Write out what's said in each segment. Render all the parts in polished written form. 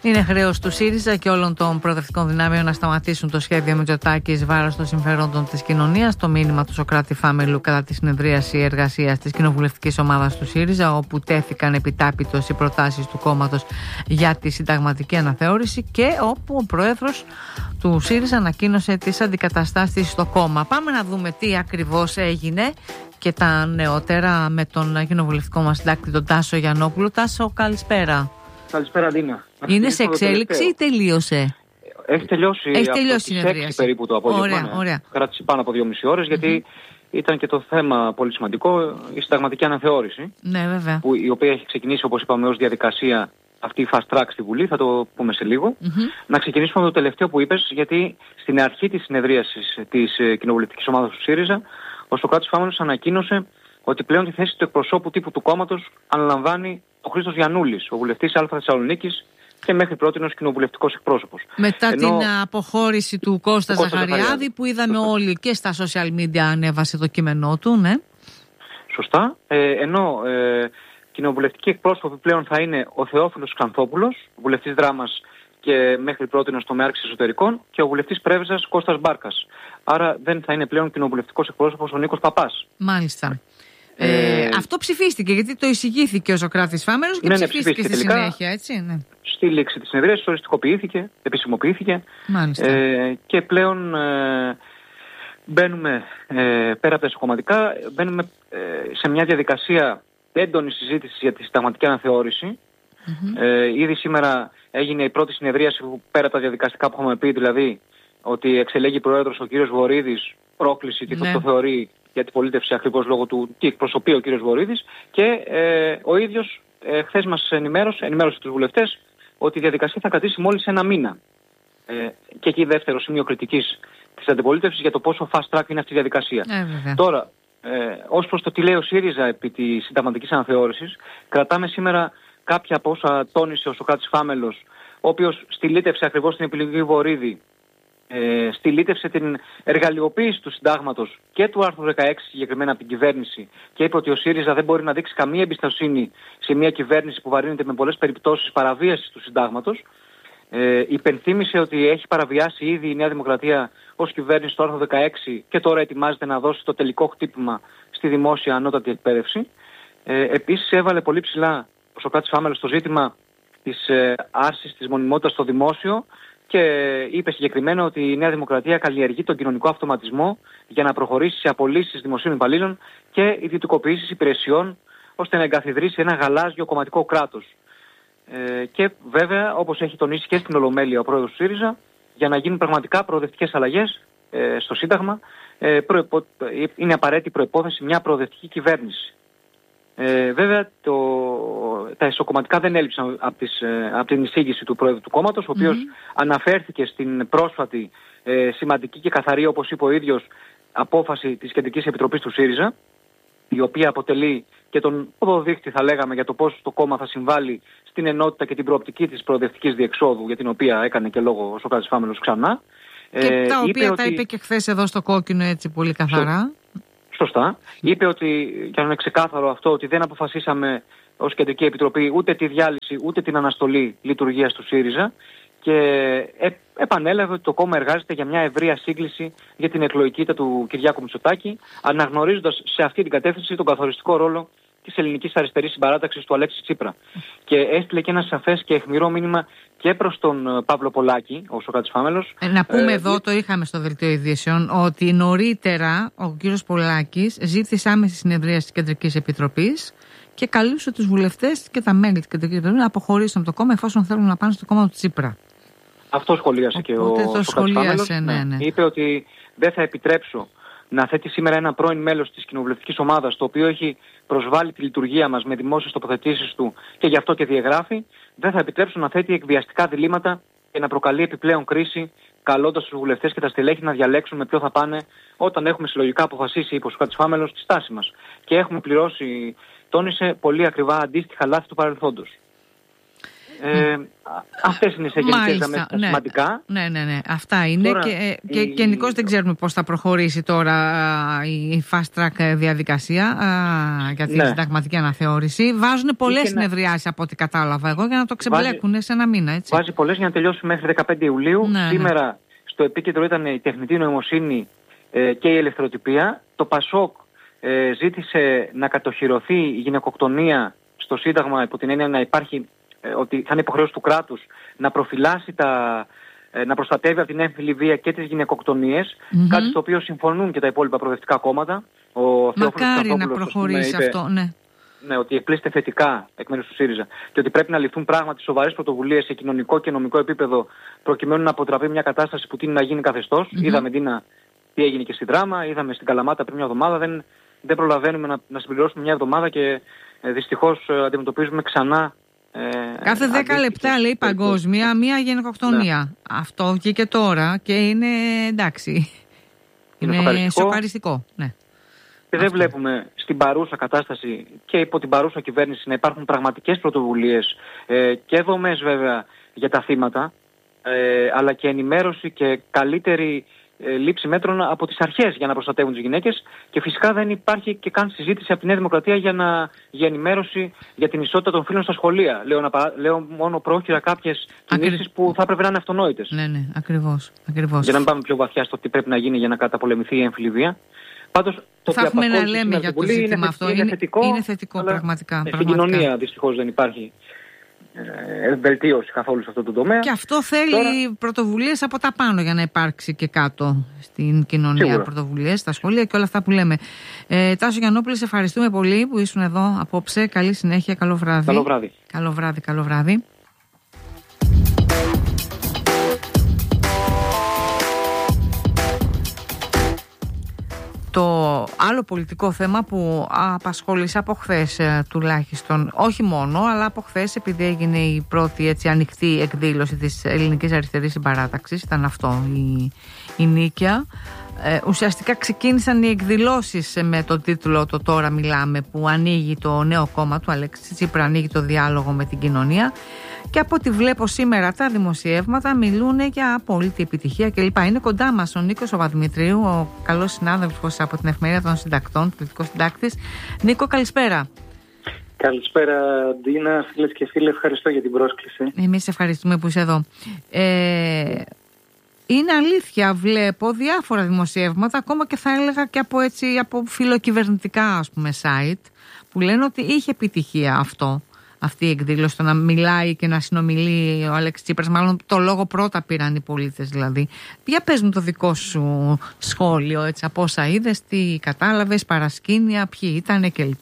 Είναι χρέος του ΣΥΡΙΖΑ και όλων των προοδευτικών δυνάμεων να σταματήσουν το σχέδιο Μητσοτάκη εις βάρος των συμφερόντων της κοινωνίας. Το μήνυμα του Σωκράτη Φάμελου κατά τη συνεδρίαση εργασίας της κοινοβουλευτικής ομάδας του ΣΥΡΙΖΑ, όπου τέθηκαν επιτάπητος οι προτάσεις του κόμματος για τη συνταγματική αναθεώρηση και όπου ο πρόεδρος του ΣΥΡΙΖΑ ανακοίνωσε τις αντικαταστάσεις στο κόμμα. Πάμε να δούμε τι ακριβώς έγινε και τα νεότερα με τον κοινοβουλευτικό μας συντάκτη, τον Τάσο Γιαννόπουλο. Τάσο, καλησπέρα. Καλησπέρα, Ντίνα. Είναι σε εξέλιξη ή τελείωσε? Έχει τελειώσει η συνεδρίαση περίπου το απόγευμα. Ωραία. Κράτησε πάνω από 2,5 ώρες, γιατί ήταν και το θέμα πολύ σημαντικό, η συνταγματική αναθεώρηση. Ναι, βέβαια. Η οποία έχει ξεκινήσει, όπως είπαμε, ως διαδικασία αυτή η fast track στη Βουλή, θα το πούμε σε λίγο. Να ξεκινήσουμε με το τελευταίο που είπες, γιατί στην αρχή της συνεδρίασης της κοινοβουλευτικής ομάδας του ΣΥΡΙΖΑ, ο Σωκράτης Φάμελος ανακοίνωσε ότι πλέον τη θέση του εκπροσώπου τύπου του κόμματος αναλαμβάνει ο Χρήστος Γιαννούλης, ο βουλευτής Α Θεσσαλονίκης και μέχρι πρότινος κοινοβουλευτικός εκπρόσωπος. Μετά την αποχώρηση του Κώστα Ζαχαριάδη, που είδαμε όλοι και στα social media ανέβασε το κείμενό του, ναι. Σωστά. Ενώ κοινοβουλευτικοί εκπρόσωποι πλέον θα είναι ο Θεόφιλος Ξανθόπουλος, βουλευτής Δράμας και μέχρι πρότινος τομέα εσωτερικών, και ο βουλευτής Πρέβεζας Κώστας Μπάρκας. Άρα δεν θα είναι πλέον κοινοβουλευτικός εκπρόσωπος ο Νίκος Παπάς. Μάλιστα. Αυτό ψηφίστηκε, γιατί το εισηγήθηκε ο Σωκράτης Φάμελος και ψηφίστηκε στη συνέχεια, έτσι. Ναι. Στη λήξη της συνεδρίας οριστικοποιήθηκε, επισημοποιήθηκε. Μάλιστα. Και πλέον μπαίνουμε πέρα από τα εσωκομματικά, μπαίνουμε σε μια διαδικασία έντονη συζήτηση για τη συνταγματική αναθεώρηση. Ήδη σήμερα έγινε η πρώτη συνεδρίαση που, πέρα από τα διαδικαστικά που έχουμε πει, δηλαδή ότι εξελέγει πρόεδρος ο κύριος Βορίδης, πρόκληση τι το θεωρεί για την πολίτευση ακριβώς λόγω του τι εκπροσωπεί ο κύριος Βορίδης, και ο ίδιος χθες μας ενημέρωσε τους βουλευτές ότι η διαδικασία θα κρατήσει μόλις ένα μήνα. Και εκεί δεύτερο σημείο κριτικής της αντιπολίτευσης για το πόσο fast track είναι αυτή η διαδικασία. Τώρα, ως προς το τι λέει ο ΣΥΡΙΖΑ επί της συνταγματικής αναθεώρησης, κρατάμε σήμερα κάποια από όσα τόνισε ο Σωκράτης Φάμελος, ο οποίος στυλίτευσε ακριβώς την επιλογή Βορίδη, στυλίτευσε την εργαλειοποίηση του συντάγματος και του άρθρου 16 συγκεκριμένα από την κυβέρνηση, και είπε ότι ο ΣΥΡΙΖΑ δεν μπορεί να δείξει καμία εμπιστοσύνη σε μια κυβέρνηση που βαρύνεται με πολλές περιπτώσεις παραβίασης του συντάγματος. Υπενθύμησε ότι έχει παραβιάσει ήδη η Νέα Δημοκρατία ως κυβέρνηση το άρθρο 16 και τώρα ετοιμάζεται να δώσει το τελικό χτύπημα στη δημόσια ανώτατη εκπαίδευση. Επίσης έβαλε πολύ ψηλά ο Σωκράτης Φάμελος στο ζήτημα της άρσης της μονιμότητας στο δημόσιο και είπε συγκεκριμένα ότι η Νέα Δημοκρατία καλλιεργεί τον κοινωνικό αυτοματισμό για να προχωρήσει σε απολύσεις δημοσίων υπαλλήλων και ιδιωτικοποιήσεις υπηρεσιών, ώστε να εγκαθιδρύσει ένα γαλάζιο κομματικό κράτος. Και βέβαια, όπως έχει τονίσει και στην Ολομέλεια ο πρόεδρος του ΣΥΡΙΖΑ, για να γίνουν πραγματικά προοδευτικές αλλαγές στο Σύνταγμα, είναι απαραίτητη προϋπόθεση μια προοδευτική κυβέρνηση. Βέβαια, τα εσωκομματικά δεν έλειψαν από την εισήγηση του πρόεδρου του κόμματος, ο οποίος αναφέρθηκε στην πρόσφατη σημαντική και καθαρή, όπως είπε ο ίδιος, απόφαση της Κεντρικής Επιτροπής του ΣΥΡΙΖΑ, η οποία αποτελεί και τον οδοδείχτη, θα λέγαμε, για το πώς το κόμμα θα συμβάλλει στην ενότητα και την προοπτική της προοδευτικής διεξόδου, για την οποία έκανε και λόγο ο Σωκράτης Φάμελος ξανά. Και τα οποία τα είπε και χθες εδώ στο Κόκκινο, έτσι πολύ καθαρά. Σωστά. Είπε ότι, και αν είναι ξεκάθαρο αυτό, ότι δεν αποφασίσαμε ως Κεντρική Επιτροπή ούτε τη διάλυση ούτε την αναστολή λειτουργίας του ΣΥΡΙΖΑ, και επανέλαβε ότι το κόμμα εργάζεται για μια ευρεία σύγκληση για την εκλογική ήττα του Κυριάκου Μητσοτάκη, αναγνωρίζοντας σε αυτή την κατεύθυνση τον καθοριστικό ρόλο της ελληνικής αριστερής συμπαράταξης του Αλέξη Τσίπρα. Και έστειλε και ένα σαφές και αιχμηρό μήνυμα και προς τον Παύλο Πολάκη, ο Σωκράτης Φάμελος. Να πούμε εδώ, το είχαμε στο Δελτίο Ειδήσεων, ότι νωρίτερα ο κύριος Πολάκης ζήτησε άμεση συνεδρία της Κεντρικής Επιτροπής και καλούσε τους βουλευτές και τα μέλη της Κεντρικής Επιτροπής να αποχωρήσουν από το κόμμα εφόσον θέλουν να πάνε στο κόμμα του Τσίπρα. Αυτό σχολίασε και ο Σωκράτης Φάμελος. Ναι. Είπε ότι δεν θα επιτρέψω να θέτει σήμερα ένα πρώην μέλος της κοινοβουλευτικής ομάδας, το οποίο έχει προσβάλει τη λειτουργία μας με δημόσιες τοποθετήσεις του και γι' αυτό και διαγράφει, δεν θα επιτρέψω να θέτει εκβιαστικά διλήμματα και να προκαλεί επιπλέον κρίση, καλώντας τους βουλευτές και τα στελέχη να διαλέξουν με ποιο θα πάνε όταν έχουμε συλλογικά αποφασίσει, είπε ο Σωκράτης Φάμελος, τη στάση μας. Και έχουμε πληρώσει, τόνισε, πολύ ακριβά αντίστοιχα λάθη του παρελθόντος. Αυτές είναι σε γενικές γραμμές σημαντικά. Ναι. Αυτά είναι. Τώρα, και γενικώς δεν ξέρουμε πώς θα προχωρήσει τώρα η fast track διαδικασία για τη συνταγματική αναθεώρηση. Βάζουν πολλές συνεδριάσεις από ό,τι κατάλαβα εγώ για να το ξεμπλέκουν σε ένα μήνα. Έτσι. Βάζει πολλές για να τελειώσει μέχρι 15 Ιουλίου. Σήμερα στο επίκεντρο ήταν η τεχνητή νοημοσύνη και η ελευθεροτυπία. Το ΠΑΣΟΚ ζήτησε να κατοχυρωθεί η γυναικοκτονία στο Σύνταγμα, υπό την έννοια να υπάρχει, ότι θα είναι υποχρέωση του κράτους να προφυλάσει να προστατεύει από την έμφυλη βία και τις γυναικοκτονίες, κάτι στο οποίο συμφωνούν και τα υπόλοιπα προοδευτικά κόμματα. Μακάρι να προχωρήσει αυτό, ναι, ότι εκπλήσεται θετικά εκ μέρους του ΣΥΡΙΖΑ και ότι πρέπει να ληφθούν πράγματι σοβαρές πρωτοβουλίες σε κοινωνικό και νομικό επίπεδο προκειμένου να αποτραπεί μια κατάσταση που τείνει να γίνει καθεστώς. Είδαμε τι έγινε και στη Δράμα, είδαμε στην Καλαμάτα πριν μια εβδομάδα. Δεν προλαβαίνουμε να συμπληρώσουμε μια εβδομάδα και δυστυχώς αντιμετωπίζουμε ξανά. Κάθε 10 λεπτά λέει παγκόσμια μία γυναικοκτονία. Ναι. Αυτό βγήκε τώρα και είναι εντάξει. Είναι σοκαριστικό. Ναι. Και δεν βλέπουμε στην παρούσα κατάσταση και υπό την παρούσα κυβέρνηση να υπάρχουν πραγματικές πρωτοβουλίες και δομές βέβαια για τα θύματα, αλλά και ενημέρωση και καλύτερη λήψη μέτρων από τις αρχές για να προστατεύουν τις γυναίκες, και φυσικά δεν υπάρχει και καν συζήτηση από τη Νέα Δημοκρατία για ενημέρωση για την ισότητα των φύλων στα σχολεία. Λέω μόνο πρόχειρα κάποιες κινήσεις που θα έπρεπε να είναι αυτονόητες. Ναι, ακριβώς. Για να μην πάμε πιο βαθιά στο τι πρέπει να γίνει για να καταπολεμηθεί η έμφυλη βία. Πάντως, θα έχουμε να λέμε για το ζήτημα αυτό. Είναι θετικό πραγματικά. Στην κοινωνία δυστυχώς δεν υπάρχει βελτίωση καθόλου σε αυτό το τομέα. Και αυτό θέλει πρωτοβουλίες από τα πάνω για να υπάρξει και κάτω στην κοινωνία. Πρωτοβουλίες, στα σχολεία και όλα αυτά που λέμε. Τάσο Γιαννόπουλε, σε ευχαριστούμε πολύ που ήσουν εδώ απόψε. Καλή συνέχεια, καλό βράδυ. Καλό βράδυ. Το άλλο πολιτικό θέμα που απασχόλησε από χθες τουλάχιστον, όχι μόνο, αλλά από χθες, επειδή έγινε η πρώτη έτσι ανοιχτή εκδήλωση της Ελληνικής Αριστερής Συμπαράταξης, ήταν αυτό η νίκαια. Ουσιαστικά ξεκίνησαν οι εκδηλώσεις με τον τίτλο «Το τώρα μιλάμε», που ανοίγει το νέο κόμμα του Αλέξη Τσίπρα, ανοίγει το διάλογο με την κοινωνία. Και από ό,τι βλέπω σήμερα τα δημοσιεύματα μιλούν για απόλυτη επιτυχία κλπ. Είναι κοντά μας ο Νίκος ο Παπαδημητρίου, ο καλός συνάδελφος από την Εφημερίδα των Συντακτών, πολιτικός συντάκτης. Νίκο, καλησπέρα. Καλησπέρα, Ντίνα, φίλες και φίλοι, ευχαριστώ για την πρόσκληση. Εμείς ευχαριστούμε που είσαι εδώ. Είναι αλήθεια, βλέπω διάφορα δημοσιεύματα, ακόμα και θα έλεγα και από φιλοκυβερνητικά site, που λένε ότι είχε επιτυχία αυτή η εκδήλωση, το να μιλάει και να συνομιλεί ο Αλέξης Τσίπρας. Μάλλον το λόγο πρώτα πήραν οι πολίτες δηλαδή. Για πες μου το δικό σου σχόλιο, έτσι, από όσα είδες, τι κατάλαβες, παρασκήνια, ποιοι ήτανε κλπ.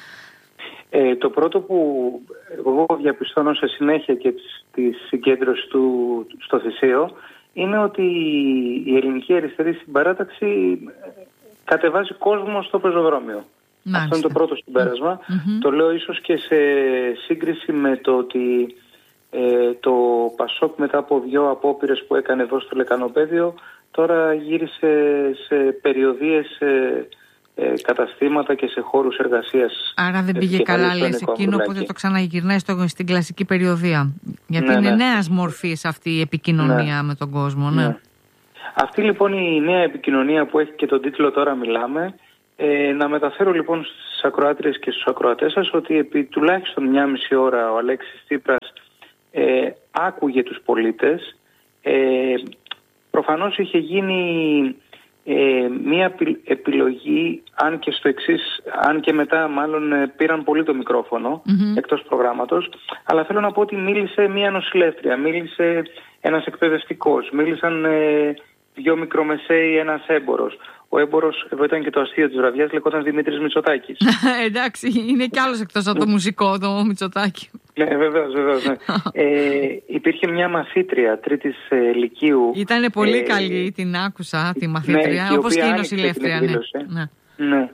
Το πρώτο που εγώ διαπιστώνω σε συνέχεια και τη συγκέντρωση του στο Θησίο είναι ότι η Ελληνική Αριστερή Συμπαράταξη κατεβάζει κόσμο στο πεζοδρόμιο. Μάλιστα. Αυτό είναι το πρώτο συμπέρασμα. Το λέω ίσως και σε σύγκριση με το ότι το ΠΑΣΟΚ μετά από 2 απόπειρες που έκανε εδώ στο Λεκανοπέδιο τώρα γύρισε σε περιοδίες, καταστήματα και σε χώρους εργασίας. Άρα δεν πήγε καλά, λες, εκείνο, οπότε το ξαναγυρνάει στην κλασική περιοδία. Γιατί είναι νέας μορφής αυτή η επικοινωνία με τον κόσμο. Ναι. Αυτή λοιπόν η νέα επικοινωνία που έχει και τον τίτλο «Τώρα μιλάμε», να μεταφέρω λοιπόν στις ακροάτριες και στους ακροατές σας ότι επί τουλάχιστον 1,5 ώρα ο Αλέξης Τσίπρας άκουγε τους πολίτες. Προφανώς είχε γίνει μία επιλογή, αν και στο εξής, αν και μετά μάλλον πήραν πολύ το μικρόφωνο εκτός προγράμματος, αλλά θέλω να πω ότι μίλησε μία νοσηλεύτρια, μίλησε ένας εκπαιδευτικός, μίλησαν 2 μικρομεσαίοι, ένας έμπορος. Ο έμπορος, εδώ ήταν και το αστείο της βραδιάς, λεγόταν Δημήτρης Μητσοτάκης. Εντάξει, είναι κι άλλος εκτός από το μουσικό, το Μητσοτάκη. Ναι, βεβαίως. Ναι. Υπήρχε μια μαθήτρια 3ης λυκείου. Ήτανε πολύ καλή, την άκουσα, τη μαθήτρια, όπως και η νοσηλεύτρια. Ναι.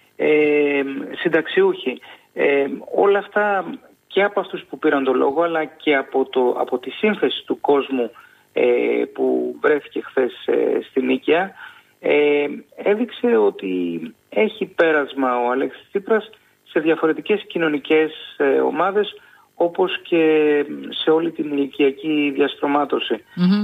Συνταξιούχοι. Όλα αυτά και από αυτούς που πήραν το λόγο, αλλά και από τη σύνθεση του κόσμου που βρέθηκε χθες στη Νίκαια, έδειξε ότι έχει πέρασμα ο Αλέξης Τσίπρας σε διαφορετικές κοινωνικές ομάδες, όπως και σε όλη την ηλικιακή διαστρωμάτωση.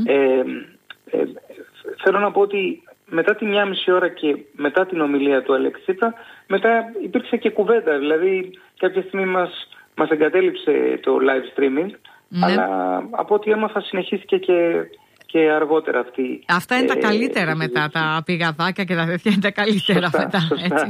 Θέλω να πω ότι μετά τη 1,5 ώρα και μετά την ομιλία του Αλέξη Τσίπρα, μετά υπήρξε και κουβέντα. Δηλαδή κάποια στιγμή μας εγκατέλειψε το live streaming, αλλά από ό,τι έμαθα συνεχίστηκε και αργότερα αυτή. Αυτά είναι τα καλύτερα μετά, τα πηγαδάκια και τα τέτοια είναι τα καλύτερα μετά.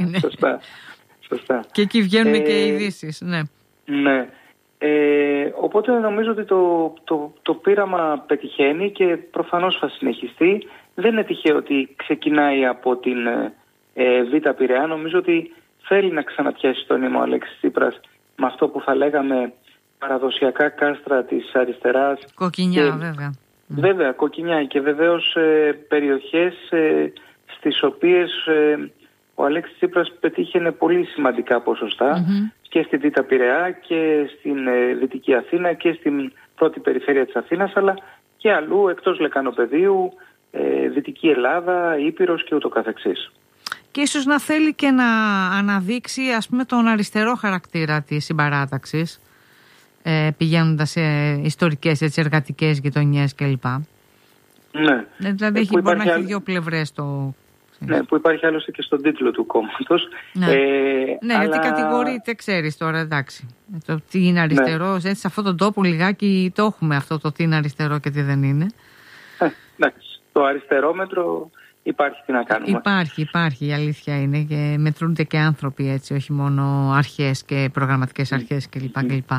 Σωστά. Και εκεί βγαίνουν και οι ειδήσεις, ναι. Οπότε νομίζω ότι το πείραμα πετυχαίνει και προφανώς θα συνεχιστεί. Δεν είναι τυχαίο ότι ξεκινάει από την Β' Πειραιά. Νομίζω ότι θέλει να ξαναπιάσει το νήμα ο Αλέξης Τσίπρας με αυτό που θα λέγαμε παραδοσιακά κάστρα της αριστεράς. Κοκκινιά, βέβαια. Βέβαια, κοκκινιά και βεβαίως περιοχές στις οποίες ο Αλέξης Τσίπρας πετύχαινε πολύ σημαντικά ποσοστά και στη Β' Πειραιά και στην Δυτική Αθήνα και στην πρώτη περιφέρεια της Αθήνας, αλλά και αλλού εκτός Λεκανοπεδίου, Δυτική Ελλάδα, Ήπειρος και ούτω καθεξής. Και ίσως να θέλει και να αναδείξει, ας πούμε, τον αριστερό χαρακτήρα της συμπαράταξης, πηγαίνοντας σε ιστορικές, εργατικές γειτονιές κλπ. Ναι. Δηλαδή μπορεί να έχει δύο πλευρές το... Ναι, που υπάρχει άλλωστε και στον τίτλο του κόμματος. Ναι, αλλά... γιατί κατηγορείται, ξέρεις τώρα, εντάξει. Το τι είναι αριστερό, έτσι, σε αυτόν τον τόπο λιγάκι το έχουμε αυτό το τι είναι αριστερό και τι δεν είναι. Εντάξει, το αριστερόμετρο υπάρχει, τι να κάνουμε. Υπάρχει, η αλήθεια είναι, και μετρούνται και άνθρωποι, έτσι, όχι μόνο αρχές και προγραμματικές αρχές κλπ.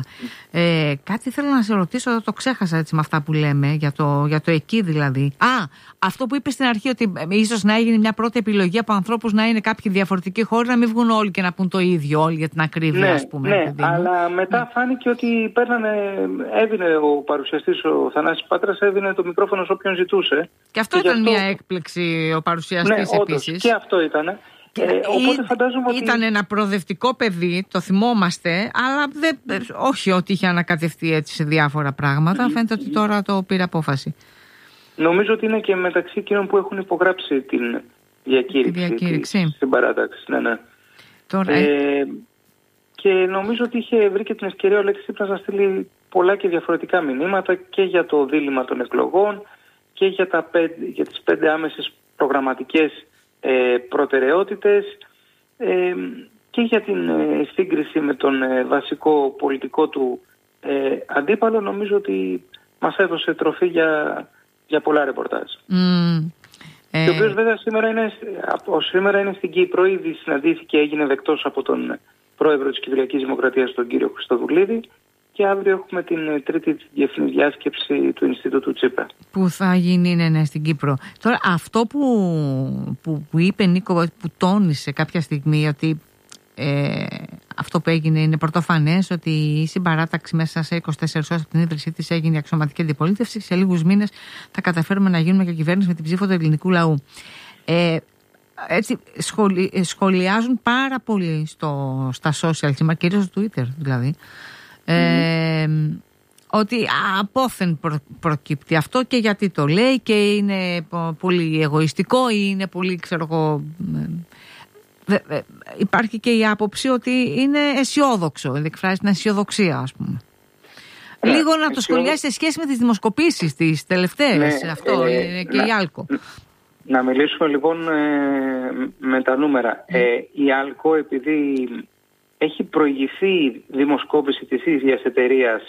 Κάτι θέλω να σε ρωτήσω, το ξέχασα έτσι με αυτά που λέμε, για το εκεί δηλαδή. Αυτό που είπες στην αρχή, ότι ίσως να έγινε μια πρώτη επιλογή από ανθρώπους να είναι κάποιοι διαφορετικοί χώροι, να μην βγουν όλοι και να πούν το ίδιο, όλοι για την ακρίβεια, ας πούμε. Ναι, αλλά μετά φάνηκε ότι έδινε ο παρουσιαστής, ο Θανάσης Πάτρας, έδινε το μικρόφωνο σε όποιον ζητούσε. Και αυτό ήταν μια έκπληξη, ο παρουσιαστής επίσης. Και αυτό ήταν. Οπότε φαντάζομαι ότι... Ήταν ένα προοδευτικό παιδί, το θυμόμαστε, αλλά όχι ότι είχε ανακατευτεί έτσι σε διάφορα πράγματα. Φαίνεται ότι τώρα το πήρε απόφαση. Νομίζω ότι είναι και μεταξύ εκείνων που έχουν υπογράψει την διακήρυξη της συμπαράταξης. Ναι. Τώρα... και νομίζω ότι είχε βρει και την ευκαιρία ο Αλέξης Τσίπρας να στείλει πολλά και διαφορετικά μηνύματα και για το δίλημμα των εκλογών και για τις 5 άμεσες προγραμματικές προτεραιότητες και για την σύγκριση με τον βασικό πολιτικό του αντίπαλο. Νομίζω ότι μας έδωσε τροφή για πολλά ρεπορτάζ. Και ο οποίος βέβαια σήμερα είναι στην Κύπρο, ήδη συναντήθηκε, έγινε δεκτός από τον πρόεδρο της Κυπριακής Δημοκρατίας, τον κύριο Χριστοδουλίδη, και αύριο έχουμε την τρίτη διεθνή διάσκεψη του Ινστιτούτου Τσίπρα. Που θα γίνει στην Κύπρο. Τώρα αυτό που είπε Νίκο, που τόνισε κάποια στιγμή, ότι αυτό που έγινε είναι πρωτοφανές, ότι η συμπαράταξη μέσα σε 24 ώρες από την ίδρυσή της έγινε αξιωματική αντιπολίτευση. Σε λίγους μήνες θα καταφέρουμε να γίνουμε και κυβέρνηση με την ψήφο του ελληνικού λαού. Έτσι σχολιάζουν πάρα πολύ στα social, κυρίως στο Twitter δηλαδή, ότι απόθεν προκύπτει αυτό, και γιατί το λέει, και είναι πολύ εγωιστικό ή είναι πολύ, ξέρω εγώ, υπάρχει και η άποψη ότι είναι αισιόδοξο, εκφράζει την αισιοδοξία, ας πούμε. Λίγο να το σχολιάσει σε σχέση με τις δημοσκοπήσεις τις τελευταίες. Αυτό είναι και η Άλκο. Να μιλήσουμε λοιπόν με τα νούμερα. Η Άλκο, επειδή έχει προηγηθεί δημοσκόπηση της ίδιας εταιρείας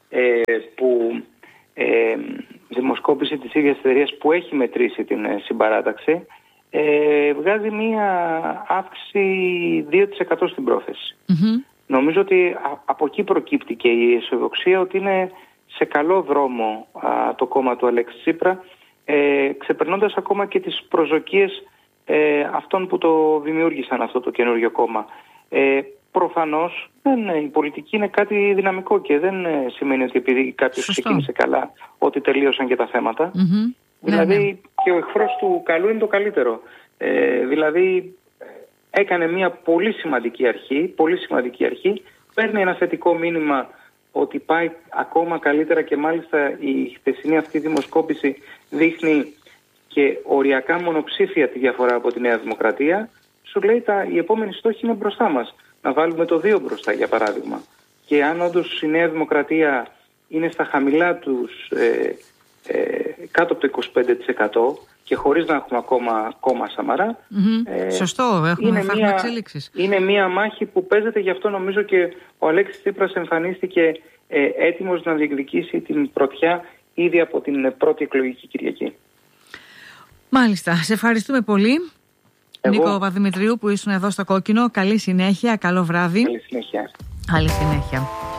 που έχει μετρήσει την συμπαράταξη, βγάζει μία αύξηση 2% στην πρόθεση. Νομίζω ότι από εκεί προκύπτει και η αισιοδοξία ότι είναι σε καλό δρόμο το κόμμα του Αλέξη Τσίπρα, ξεπερνώντας ακόμα και τις προσδοκίες αυτών που το δημιούργησαν αυτό το καινούργιο κόμμα. Προφανώς η πολιτική είναι κάτι δυναμικό και δεν σημαίνει ότι επειδή κάποιος ξεκίνησε καλά ότι τελείωσαν και τα θέματα. Δηλαδή και ο εχθρός του καλού είναι το καλύτερο. Δηλαδή έκανε μια πολύ σημαντική αρχή, παίρνει ένα θετικό μήνυμα ότι πάει ακόμα καλύτερα, και μάλιστα η χθεσινή αυτή δημοσκόπηση δείχνει και οριακά μονοψήφια τη διαφορά από τη Νέα Δημοκρατία. Σου λέει οι επόμενοι στόχοι είναι μπροστά μας. Να βάλουμε το 2 μπροστά, για παράδειγμα. και αν όντως η Νέα Δημοκρατία είναι στα χαμηλά τους, κάτω από το 25% και χωρίς να έχουμε ακόμα κόμμα Σαμαρά. Σωστό, έχουμε εξέλιξεις. Είναι μια μάχη που παίζεται, γι' αυτό νομίζω και ο Αλέξης Τσίπρας εμφανίστηκε έτοιμος να διεκδικήσει την πρωτιά ήδη από την πρώτη εκλογική Κυριακή. Μάλιστα, σε ευχαριστούμε πολύ. Νίκο Παπαδημητρίου που ήσουν εδώ στο Κόκκινο. Καλή συνέχεια, καλό βράδυ. Καλή συνέχεια. Καλή συνέχεια.